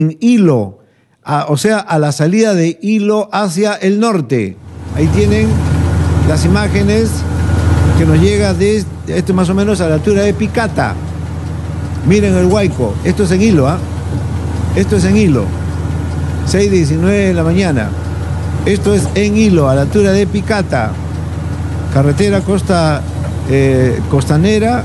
Hilo, o sea, a la salida de Hilo hacia el norte. Ahí tienen las imágenes que nos llega de esto más o menos a la altura de Picata. Miren el Huayco, esto es en Hilo, esto es en Hilo, 6:19 de la mañana. Esto es en Hilo, a la altura de Picata, carretera costanera,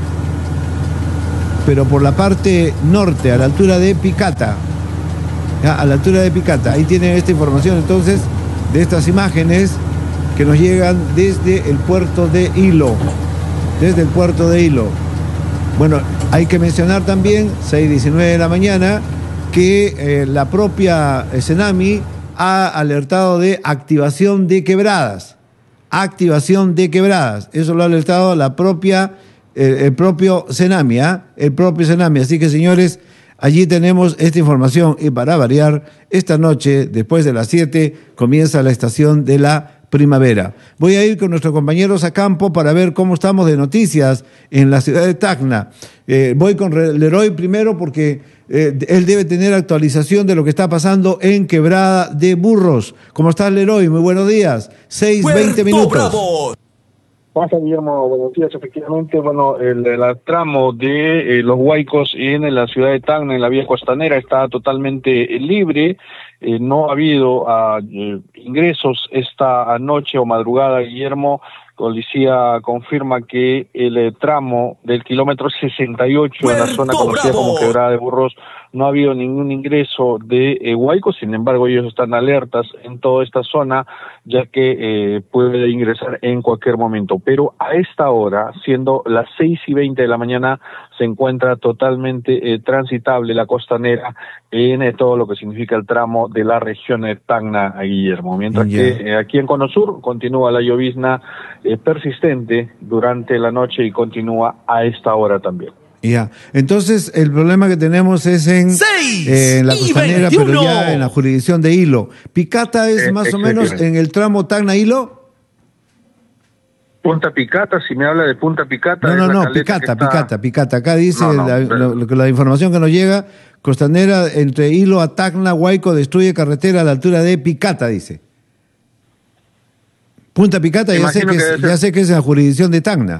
pero por la parte norte, a la altura de Picata. A la altura de Picata. Ahí tienen esta información entonces de estas imágenes que nos llegan desde el puerto de Hilo. Desde el puerto de Hilo. Bueno, hay que mencionar también, 6:19 de la mañana, que la propia Senami ha alertado de activación de quebradas. Activación de quebradas. Eso lo ha alertado la propia, el propio Senami, el propio Senami. Así que, señores, allí tenemos esta información. Y para variar, esta noche, después de las 7, comienza la estación de la primavera. Voy a ir con nuestros compañeros a campo para ver cómo estamos de noticias en la ciudad de Tacna. Voy con Leroy primero porque él debe tener actualización de lo que está pasando en Quebrada de Burros. ¿Cómo estás, Leroy? Muy buenos días. 6:20 minutos. Bravo. Pasa, Guillermo, buenos días. Efectivamente, bueno, el tramo de los Huaycos en la ciudad de Tacna, en la vía costanera, está totalmente libre. No ha habido ingresos esta noche o madrugada, Guillermo. Policía confirma que el tramo del kilómetro 68 en la zona conocida como Quebrada de Burros no ha habido ningún ingreso de Huaycos. Sin embargo, ellos están alertas en toda esta zona, ya que puede ingresar en cualquier momento. Pero a esta hora, siendo las 6:20 de la mañana, se encuentra totalmente transitable la costanera en todo lo que significa el tramo de la región de Tacna a Guillermo. Mientras que aquí en Cono Sur continúa la llovizna persistente durante la noche y continúa a esta hora también. Ya, entonces el problema que tenemos es en la costanera, pero ya en la jurisdicción de Hilo. ¿Picata es más o menos en el tramo Tacna-Hilo? Punta Picata, si me habla de Punta Picata... No, Picata. Acá dice la información que nos llega, costanera entre Hilo a Tacna, Huayco destruye carretera a la altura de Picata, dice. Punta Picata, ya sé que es en la jurisdicción de Tacna.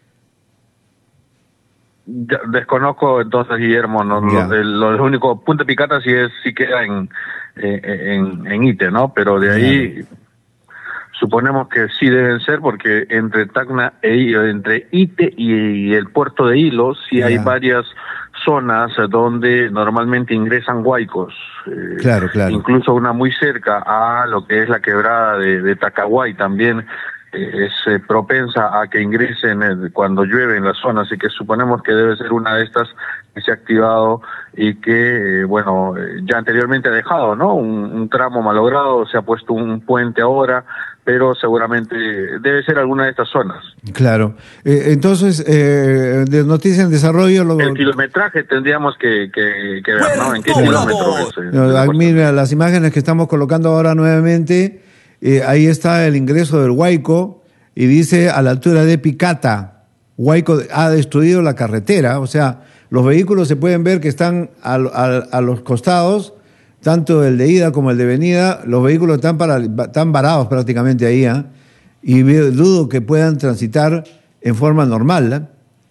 Desconozco entonces, Guillermo, lo único, Punta Picata sí queda en Ite, ¿no? Pero de ahí suponemos que sí deben ser, porque entre Tacna entre Ite y el puerto de Hilo sí hay varias zonas donde normalmente ingresan huaycos. Claro. Incluso una muy cerca a lo que es la quebrada de Tacahuay también es propensa a que ingresen cuando llueve en la zona, así que suponemos que debe ser una de estas que se ha activado y que, ya anteriormente ha dejado, ¿no? Un tramo malogrado, se ha puesto un puente ahora, pero seguramente debe ser alguna de estas zonas. Claro. Entonces, de Noticias en Desarrollo... El kilometraje tendríamos que ver, ¿no? ¿En qué kilómetros? Mira, las imágenes que estamos colocando ahora nuevamente... ahí está el ingreso del Huayco y dice a la altura de Picata. Huayco ha destruido la carretera, o sea, los vehículos se pueden ver que están a los costados, tanto el de ida como el de venida, los vehículos están varados prácticamente ahí, y dudo que puedan transitar en forma normal,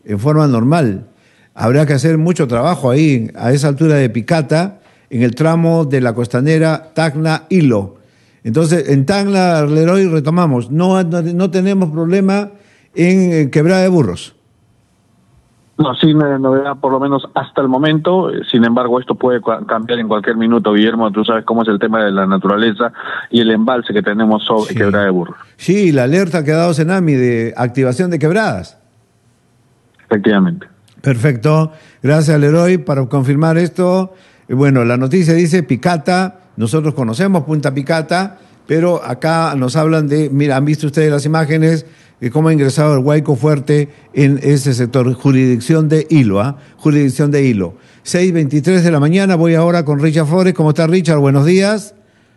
Habrá que hacer mucho trabajo ahí, a esa altura de Picata, en el tramo de la costanera Tacna-Hilo. Entonces, en Tacna, Leroy, retomamos, no tenemos problema en Quebrada de Burros. No, sí, novedad por lo menos hasta el momento. Sin embargo, esto puede cambiar en cualquier minuto, Guillermo. Tú sabes cómo es el tema de la naturaleza y el embalse que tenemos sobre Quebrada de Burros. Sí, la alerta que ha dado Senami de activación de quebradas. Efectivamente. Perfecto. Gracias, Leroy, para confirmar esto. Bueno, la noticia dice Picata. Nosotros conocemos Punta Picata, pero acá nos hablan de, mira, han visto ustedes las imágenes de cómo ha ingresado el Huayco fuerte en ese sector, jurisdicción de Hilo, jurisdicción de Hilo. 6:23 de la mañana, voy ahora con Richard Flores. ¿Cómo está, Richard? Buenos días.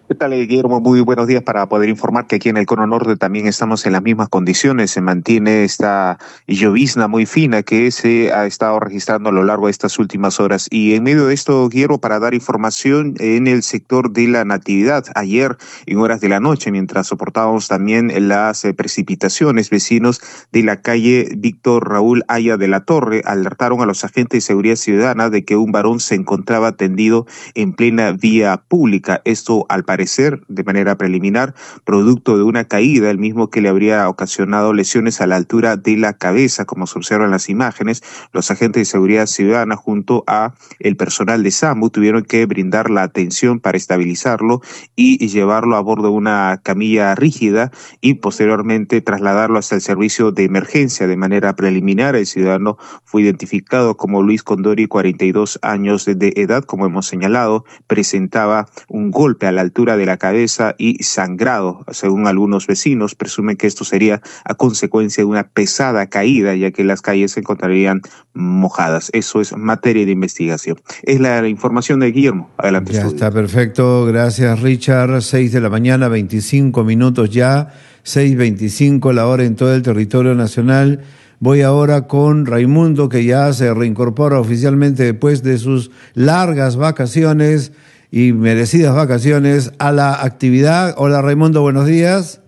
¿Qué tal, Guillermo? Muy buenos días, para poder informar que aquí en el Cono Norte también estamos en las mismas condiciones. Se mantiene esta llovizna muy fina que se ha estado registrando a lo largo de estas últimas horas. Y en medio de esto, Guillermo, para dar información en el sector de la Natividad, ayer en horas de la noche, mientras soportábamos también las precipitaciones, vecinos de la calle Víctor Raúl Haya de la Torre alertaron a los agentes de seguridad ciudadana de que un varón se encontraba tendido en plena vía pública. Esto, al parecer, de manera preliminar, producto de una caída, el mismo que le habría ocasionado lesiones a la altura de la cabeza, como se observa en las imágenes. Los agentes de seguridad ciudadana junto a el personal de SAMU tuvieron que brindar la atención para estabilizarlo y llevarlo a bordo de una camilla rígida y posteriormente trasladarlo hasta el servicio de emergencia. De manera preliminar, el ciudadano fue identificado como Luis Condori, 42 años de edad. Como hemos señalado, presentaba un golpe a la altura de la cabeza y sangrado. Según algunos vecinos, presumen que esto sería a consecuencia de una pesada caída, ya que las calles se encontrarían mojadas. Eso es materia de investigación. Es la información de Guillermo. Adelante. Ya está perfecto. Gracias, Richard. 6 de la mañana, 25 minutos ya. 6:25 la hora en todo el territorio nacional. Voy ahora con Raimundo, que ya se reincorpora oficialmente después de sus largas vacaciones y merecidas vacaciones a la actividad. Hola, Raimundo, buenos días.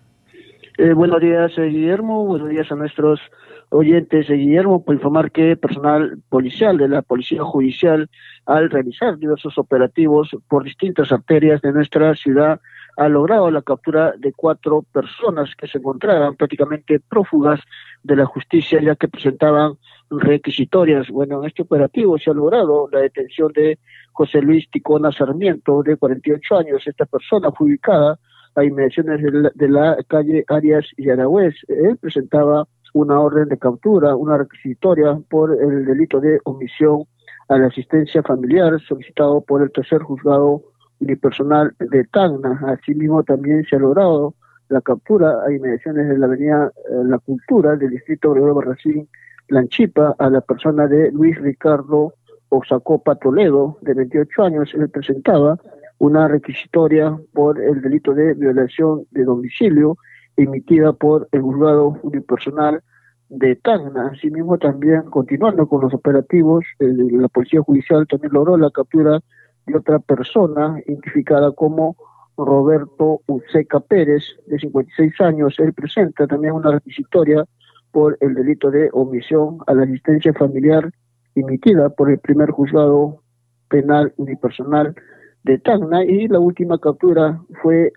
Buenos días, Guillermo. Buenos días a nuestros oyentes. Guillermo, por informar que personal policial de la Policía Judicial, al realizar diversos operativos por distintas arterias de nuestra ciudad, ha logrado la captura de 4 personas que se encontraban prácticamente prófugas de la justicia, ya que presentaban requisitorias. Bueno, en este operativo se ha logrado la detención de José Luis Ticona Sarmiento, de 48 años. Esta persona fue ubicada a inmediaciones de la calle Arias y Aragüez. Él presentaba una orden de captura, una requisitoria por el delito de omisión a la asistencia familiar, solicitado por el tercer juzgado unipersonal de Tacna. Asimismo, también se ha logrado la captura a inmediaciones de la avenida La Cultura del distrito Gregorio Barracín, Lanchipa, a la persona de Luis Ricardo Osacopa Toledo, de 28 años. Él presentaba una requisitoria por el delito de violación de domicilio emitida por el juzgado unipersonal de Tacna. Asimismo, también continuando con los operativos, la Policía Judicial también logró la captura de otra persona identificada como Roberto Useca Pérez, de 56 años. Él presenta también una requisitoria por el delito de omisión a la asistencia familiar emitida por el primer juzgado penal unipersonal de Tacna. Y la última captura fue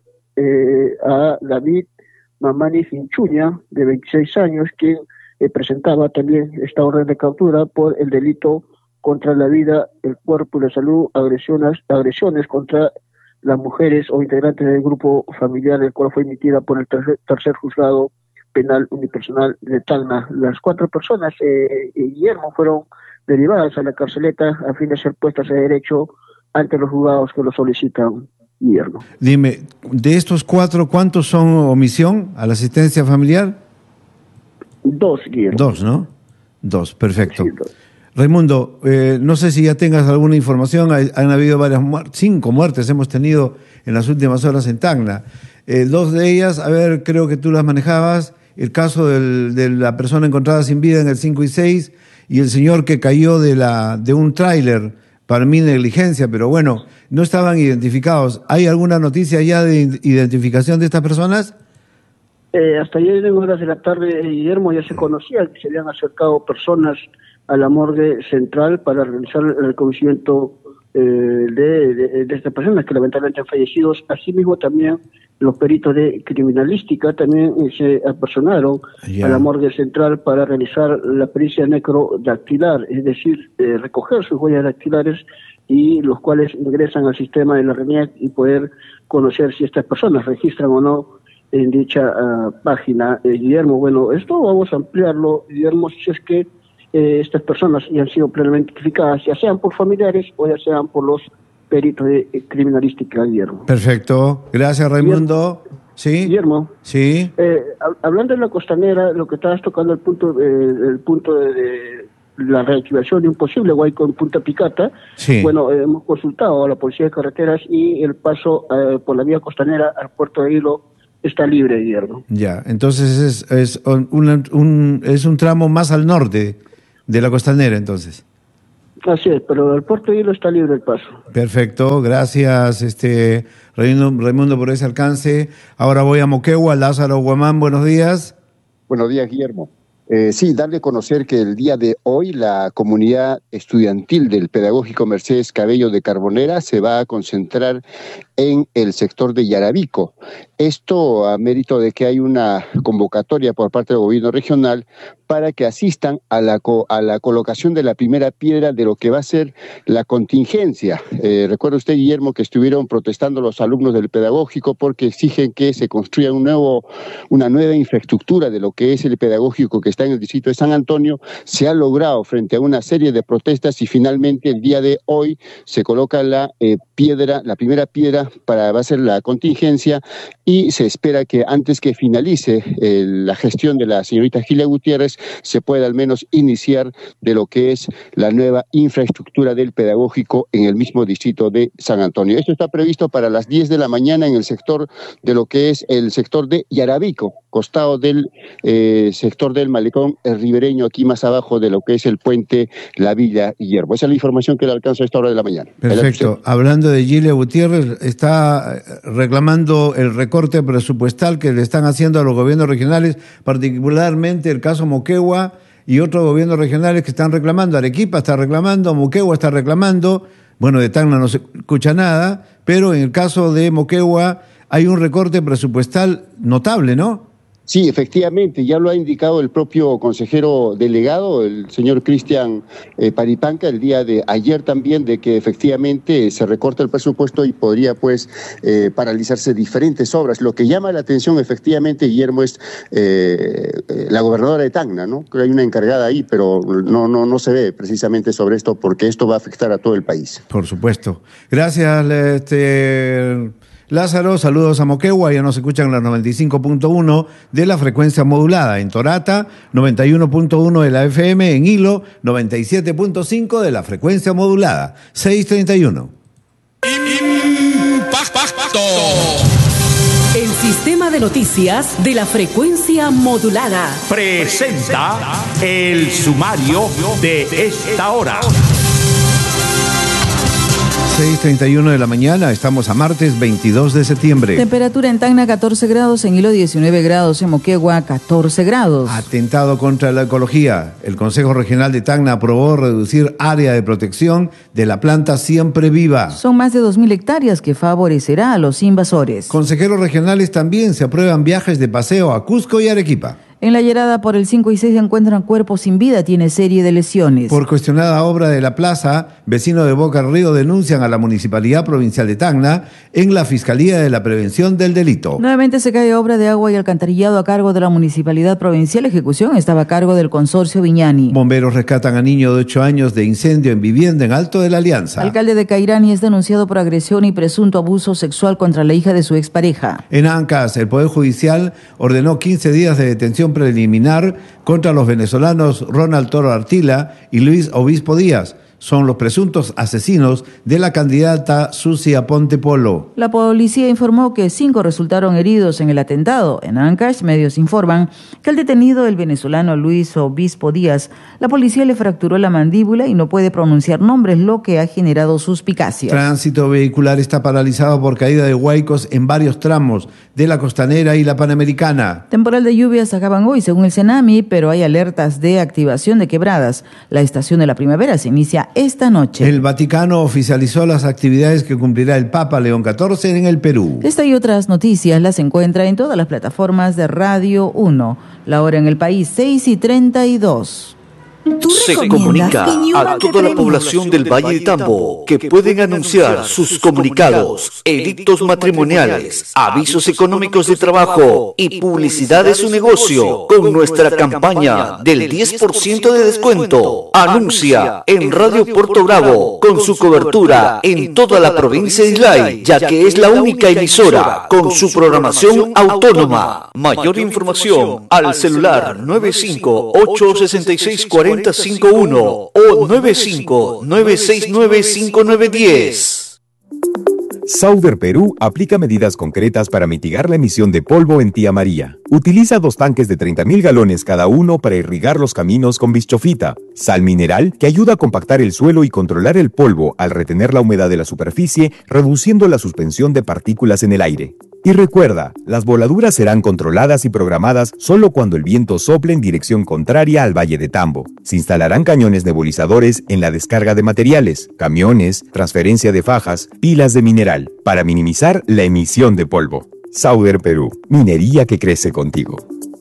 a David Mamani Finchuña, de 26 años, quien presentaba también esta orden de captura por el delito contra la vida, el cuerpo y la salud, agresiones contra las mujeres o integrantes del grupo familiar, el cual fue emitida por el tercer juzgado penal unipersonal de Tacna. Las 4 personas, Guillermo, fueron derivadas a la carceleta a fin de ser puestas de derecho ante los juzgados que lo solicitan, Guillermo. Dime, de estos 4, ¿cuántos son omisión a la asistencia familiar? 2, Guillermo. 2, ¿no? 2, perfecto. Sí, 2. Raimundo, no sé si ya tengas alguna información. Han habido varias 5 muertes hemos tenido en las últimas horas en Tacna. 2 de ellas, a ver, creo que tú las manejabas. El caso de la persona encontrada sin vida en el 5 y 6 y el señor que cayó de un tráiler, para mí negligencia, pero bueno, no estaban identificados. ¿Hay alguna noticia ya de identificación de estas personas? Hasta ayer en horas de la tarde, Guillermo, ya se conocía que se habían acercado personas a la morgue central para realizar el reconocimiento de estas personas que lamentablemente han fallecido. Asimismo, también los peritos de criminalística también se apersonaron a la morgue central para realizar la pericia necrodactilar, es decir, recoger sus huellas dactilares, y los cuales ingresan al sistema de la RENIEC y poder conocer si estas personas registran o no en dicha página. Guillermo, bueno, esto vamos a ampliarlo, Guillermo, si es que estas personas ya han sido plenamente identificadas, ya sean por familiares o ya sean por los peritos de criminalística, Guillermo. Perfecto. Gracias, Raimundo. ¿Sí? Guillermo. Sí. Hablando de la costanera, lo que estabas tocando, el punto de la reactivación de un posible huaico en Punta Picata. Sí. Bueno, hemos consultado a la Policía de Carreteras y el paso por la vía costanera al puerto de Hilo está libre, Guillermo. Ya, entonces es un tramo más al norte de la costanera, entonces. Así es, pero el puerto de Hilo está libre el paso. Perfecto, gracias Raimundo por ese alcance. Ahora voy a Moquegua. Lázaro Guamán, buenos días. Buenos días, Guillermo. Sí, darle a conocer que el día de hoy la comunidad estudiantil del Pedagógico Mercedes Cabello de Carbonera se va a concentrar en el sector de Yaravico. Esto a mérito de que hay una convocatoria por parte del gobierno regional para que asistan a la colocación de la primera piedra de lo que va a ser la contingencia. Recuerda usted, Guillermo, que estuvieron protestando los alumnos del pedagógico porque exigen que se construya una nueva infraestructura de lo que es el pedagógico que está en el distrito de San Antonio. Se ha logrado frente a una serie de protestas y finalmente el día de hoy se coloca la primera piedra va a ser la contingencia, y se espera que antes que finalice la gestión de la señorita Gilia Gutiérrez se pueda al menos iniciar de lo que es la nueva infraestructura del pedagógico en el mismo distrito de San Antonio. Esto está previsto para las 10 de la mañana en el sector de lo que es el sector de Yaravico, costado del sector del malecón ribereño, aquí más abajo de lo que es el puente La Villa Guillermo. Esa es la información que le alcanzo a esta hora de la mañana. Perfecto. Hablando de Gilia Gutiérrez, está reclamando el recorte presupuestal que le están haciendo a los gobiernos regionales, particularmente el caso Moquegua y otros gobiernos regionales que están reclamando. Arequipa está reclamando, Moquegua está reclamando. Bueno, de Tacna no se escucha nada, pero en el caso de Moquegua hay un recorte presupuestal notable, ¿no? Sí, efectivamente, ya lo ha indicado el propio consejero delegado, el señor Cristian Paripanca, el día de ayer también, de que efectivamente se recorta el presupuesto y podría pues paralizarse diferentes obras. Lo que llama la atención efectivamente, Guillermo, es la gobernadora de Tacna, ¿no? Creo que hay una encargada ahí, pero no se ve precisamente sobre esto porque esto va a afectar a todo el país. Por supuesto. Gracias, Lázaro, saludos a Moquegua, ya nos escuchan las 95.1 de la frecuencia modulada, en Torata 91.1 de la FM, en Hilo 97.5 de la frecuencia modulada, 631. Impacto. El sistema de noticias de la frecuencia modulada presenta el sumario de esta hora. 6:31 de la mañana, estamos a martes 22 de septiembre. Temperatura en Tacna 14 grados, en Hilo 19 grados, en Moquegua 14 grados. Atentado contra la ecología. El Consejo Regional de Tacna aprobó reducir área de protección de la planta Siempre Viva. Son más de 2.000 hectáreas que favorecerá a los invasores. Consejeros regionales también se aprueban viajes de paseo a Cusco y Arequipa. En la Llerada por el 5 y 6 se encuentran cuerpos sin vida, tiene serie de lesiones. Por cuestionada obra de la plaza, vecinos de Boca Río denuncian a la Municipalidad Provincial de Tacna en la Fiscalía de la Prevención del Delito. Nuevamente se cae obra de agua y alcantarillado a cargo de la Municipalidad Provincial. Ejecución estaba a cargo del Consorcio Viñani. Bomberos rescatan a niño de 8 años de incendio en vivienda en Alto de la Alianza. Alcalde de Cairani es denunciado por agresión y presunto abuso sexual contra la hija de su expareja. En Ancas, el Poder Judicial ordenó 15 días de detención preliminar contra los venezolanos Ronald Toro Artila y Luis Obispo Díaz. Son los presuntos asesinos de la candidata Susi Aponte Polo. La policía informó que 5 resultaron heridos en el atentado. En Ancash, medios informan que al detenido, el venezolano Luis Obispo Díaz, la policía le fracturó la mandíbula y no puede pronunciar nombres, lo que ha generado suspicacias. Tránsito vehicular está paralizado por caída de huaicos en varios tramos de la Costanera y la Panamericana. Temporal de lluvias acaban hoy, según el Cenami, pero hay alertas de activación de quebradas. La estación de la primavera se inicia esta noche. El Vaticano oficializó las actividades que cumplirá el Papa León XIV en el Perú. Esta y otras noticias las encuentra en todas las plataformas de Radio 1. La hora en el país, 6:32. Se comunica a toda la población del Valle de Tambo que pueden anunciar sus comunicados, edictos matrimoniales, avisos económicos de trabajo y publicidad de su negocio con nuestra campaña del 10% de descuento. Anuncia en Radio Puerto Bravo con su cobertura en toda la provincia de Islay, ya que es la única emisora con su programación autónoma. Mayor información al celular 9586640 4051 o 959695910. Sauber Perú aplica medidas concretas para mitigar la emisión de polvo en Tía María. Utiliza 2 tanques de 30.000 galones cada uno para irrigar los caminos con bischofita, sal mineral que ayuda a compactar el suelo y controlar el polvo al retener la humedad de la superficie, reduciendo la suspensión de partículas en el aire. Y recuerda, las voladuras serán controladas y programadas solo cuando el viento sople en dirección contraria al Valle de Tambo. Se instalarán cañones nebulizadores en la descarga de materiales, camiones, transferencia de fajas, pilas de mineral, para minimizar la emisión de polvo. Sauber Perú, minería que crece contigo.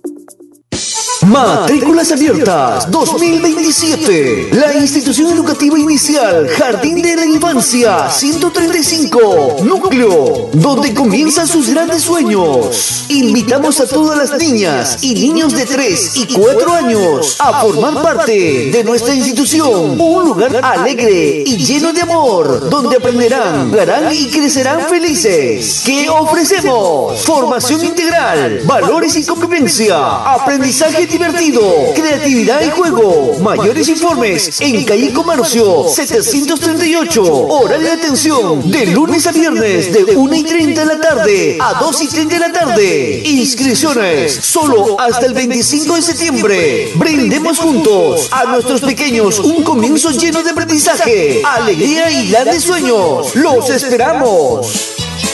Matrículas abiertas 2027. La institución educativa inicial Jardín de la Infancia 135 Núcleo, donde comienzan sus grandes sueños. Invitamos a todas las niñas y niños de 3 y 4 años a formar parte de nuestra institución. Un lugar alegre y lleno de amor, donde aprenderán, jugarán y crecerán felices. ¿Qué ofrecemos? Formación integral, valores y convivencia, aprendizaje divertido, creatividad y juego. Mayores informes en calle Comercio 738. Horario de atención de lunes a viernes de 1:30 de la tarde a 2:30 de la tarde. Inscripciones solo hasta el 25 de septiembre. Brindemos juntos a nuestros pequeños un comienzo lleno de aprendizaje, alegría y grandes sueños. ¡Los esperamos!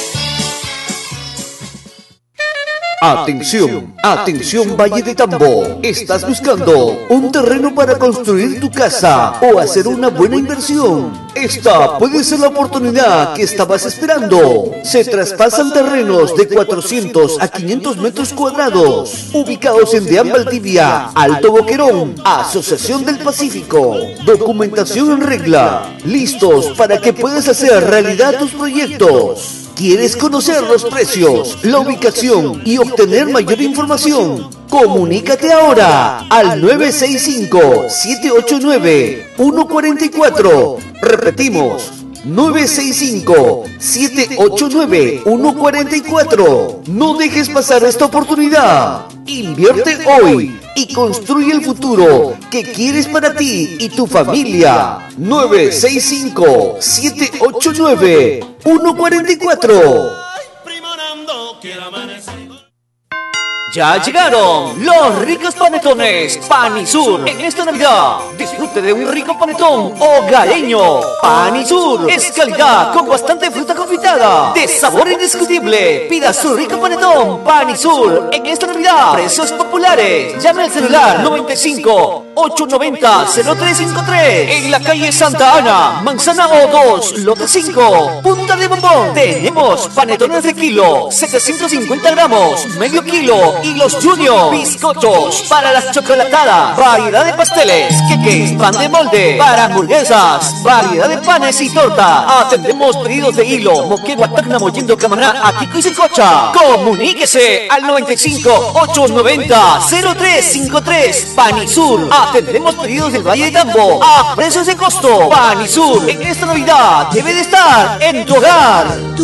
Atención, atención Valle de Tambo. ¿Estás buscando un terreno para construir tu casa o hacer una buena inversión? Esta puede ser la oportunidad que estabas esperando. Se traspasan terrenos de 400 a 500 metros cuadrados, ubicados en Deán Valdivia, Alto Boquerón, Asociación del Pacífico. Documentación en regla. Listos para que puedas hacer realidad tus proyectos. ¿Quieres conocer los precios, la ubicación y obtener mayor información? Comunícate ahora al 965-789-144. Repetimos, 965-789-144. No dejes pasar esta oportunidad. Invierte hoy y construye el futuro que quieres para ti y tu familia. 965-789-144. Ya llegaron los ricos panetones Panisur. En esta Navidad disfrute de un rico panetón hogareño. Panisur es calidad con bastante fruta confitada, de sabor indiscutible. Pida su rico panetón Panisur en esta Navidad. Precios populares. Llame al celular 95-890-0353 en la calle Santa Ana, Manzana O2, lote 5, Punta de Bombón. Tenemos panetones de kilo, 750 gramos, medio kilo y los juniors, bizcochos para las chocolatadas, variedad de pasteles, queques, pan de molde, para hamburguesas, variedad de panes y torta. Atendemos pedidos de hilo, moquegua, tacna, mollendo, camaná, atico y secocha. Comuníquese al 95-890-0353. Panisur. Atendemos pedidos del Valle de Tambo a precios de costo. Panisur, en esta Navidad debe de estar en tu hogar.